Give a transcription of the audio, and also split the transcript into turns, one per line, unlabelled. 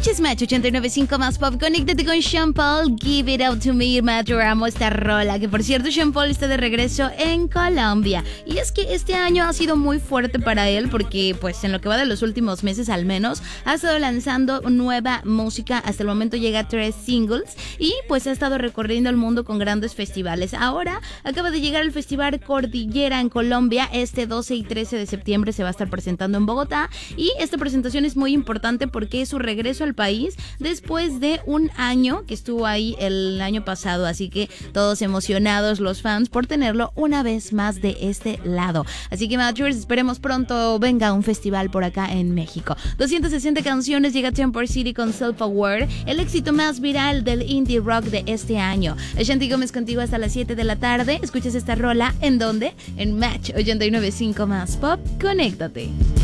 noches, Match 89.5 más pop. Conéctate con Sean Paul, Give It Up To Me. Matt, yo amo esta rola. Que por cierto, Sean Paul está de regreso en Colombia. Y es que este año ha sido muy fuerte para él porque, pues, en lo que va de los últimos meses al menos, ha estado lanzando nueva música. Hasta el momento llega a 3 singles y, pues, ha estado recorriendo el mundo con grandes festivales. Ahora acaba de llegar al Festival Cordillera en Colombia. Este 12 y 13 de septiembre se va a estar presentando en Bogotá. Y esta presentación es muy importante porque es su regreso al país después de un año que estuvo ahí el año pasado, así que todos emocionados los fans por tenerlo una vez más de este lado. Así que Matchers, esperemos pronto venga un festival por acá en México. 260 canciones llega Temper City con Self Aware, el éxito más viral del indie rock de este año. Ashanti Gómez contigo hasta las 7 de la tarde. Escuchas esta rola, ¿en dónde? En Match 89.5 más pop. Conéctate.